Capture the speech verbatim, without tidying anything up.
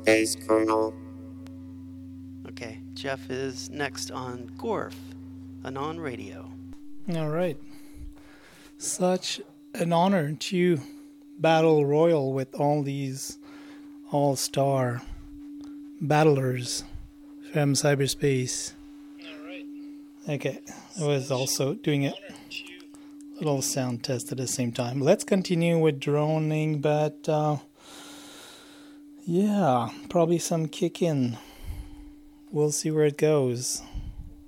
Base Colonel. Okay, Jeff is next on Gorf, Anon Radio. All right. Such an honor to battle royal with all these all-star battlers from cyberspace. All right. Okay, I was also doing a little sound test at the same time. Let's continue with droning, but uh, yeah, probably some kick in. We'll see where it goes.